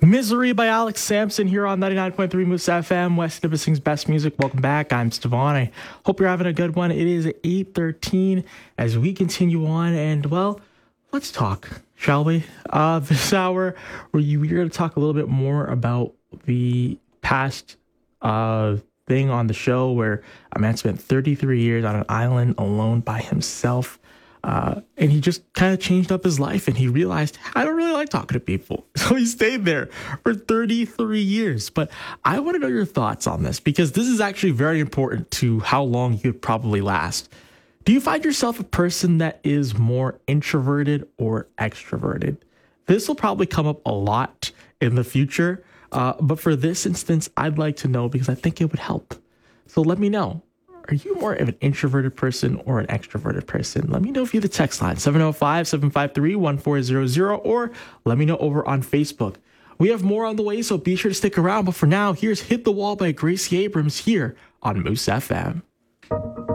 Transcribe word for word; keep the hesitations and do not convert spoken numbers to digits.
Misery by Alex Sampson here on ninety-nine point three Moose F M, West Nipissing's best music. Welcome back. I'm Stevon. I hope you're having a good one. It is eight thirteen as we continue on, and well, let's talk, shall we? Uh, this hour, where you, we're going to talk a little bit more about the past uh, thing on the show where a man spent thirty-three years on an island alone by himself. Uh, and he just kind of changed up his life, and he realized, I don't really like talking to people. So he stayed there for thirty-three years. But I want to know your thoughts on this, because this is actually very important to how long you'd probably last. Do you find yourself a person that is more introverted or extroverted? This will probably come up a lot in the future. Uh, but for this instance, I'd like to know, because I think it would help. So let me know. Are you more of an introverted person or an extroverted person? Let me know via the text line, seven oh five, seven five three, one four zero zero, or let me know over on Facebook. We have more on the way, so be sure to stick around. But for now, here's Hit the Wall by Gracie Abrams here on Moose F M.